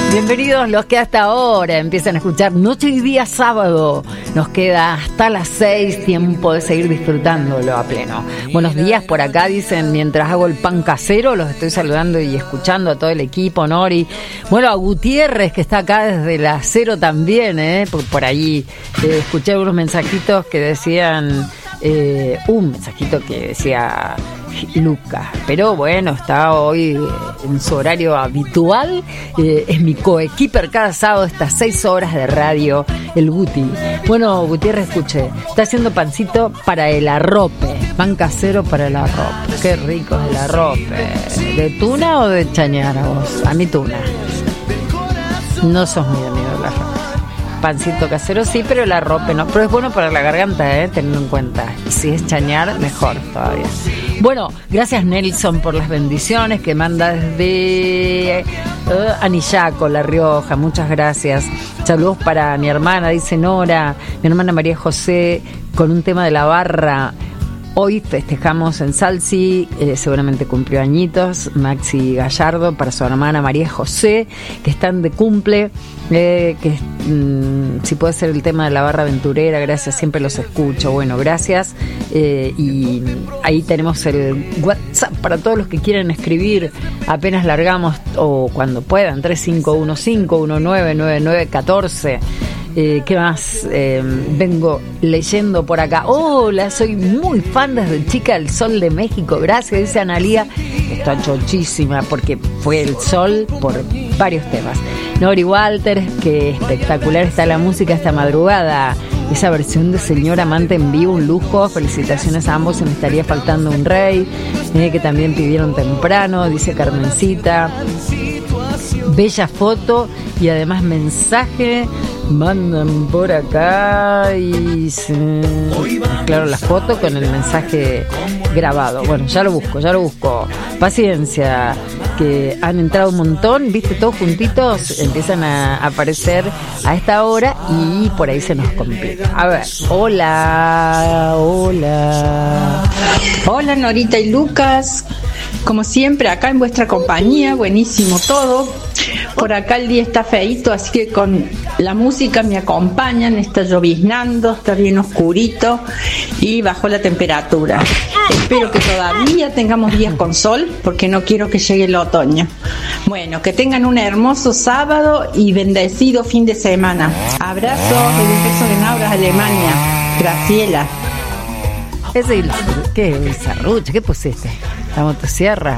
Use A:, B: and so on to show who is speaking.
A: Bienvenidos los que hasta ahora empiezan a escuchar Noche y Día Sábado. Nos queda hasta las 6, tiempo de seguir disfrutándolo a pleno. Buenos días por acá, dicen, mientras hago el pan casero, los estoy saludando y escuchando a todo el equipo, Nori. Bueno, a Gutiérrez, que está acá desde la 0 también, por ahí escuché unos mensajitos que decían, un mensajito que decía Luca, pero bueno, está hoy en su horario habitual, es mi coequiper cada sábado, estas 6 horas de radio, el Guti. Bueno, Gutiérrez, escuché, está haciendo pancito para el arrope, pan casero para el arrope. Qué rico el arrope. ¿De tuna o de chañara vos? A mí tuna. No sos muy amigo del arrope. Pancito casero sí, pero el arrope no. Pero es bueno para la garganta, teniendo en cuenta. Y si es chañar, mejor todavía. Bueno, gracias Nelson por las bendiciones que manda desde Anillaco, La Rioja. Muchas gracias. Saludos para mi hermana, dice Nora, mi hermana María José, con un tema de la barra. Hoy festejamos en Salsi, seguramente cumplió añitos, Maxi Gallardo, para su hermana María José, que están de cumple, si puede ser el tema de la barra aventurera, gracias, siempre los escucho. Bueno, gracias, y ahí tenemos el WhatsApp para todos los que quieran escribir, apenas largamos, o cuando puedan, 3515199914. ¿Qué más? Vengo leyendo por acá. Hola, soy muy fan desde chica del Sol de México. Gracias, dice Analía. Está chochísima porque fue el sol por varios temas. Nori Walter, que espectacular está la música esta madrugada. Esa versión de Señor Amante en vivo, un lujo. Felicitaciones a ambos, se me estaría faltando un rey. Que también pidieron temprano, dice Carmencita. Bella foto y además mensaje. Mandan por acá y claro, la foto con el mensaje grabado. Bueno, ya lo busco. Paciencia, que han entrado un montón, viste, todos juntitos, empiezan a aparecer a esta hora y por ahí se nos complica. A ver, hola.
B: Hola Norita y Lucas, como siempre acá en vuestra compañía, buenísimo todo. Por acá el día está feíto, así que con la música me acompañan, está lloviznando, está bien oscurito y bajó la temperatura. Espero que todavía tengamos días con sol, porque no quiero que llegue el otoño. Bueno, que tengan un hermoso sábado y bendecido fin de semana. Abrazos desde el Beso de Nauras, Alemania. Graciela.
A: ¿Qué es serrucho? ¿Qué pusiste? La motosierra.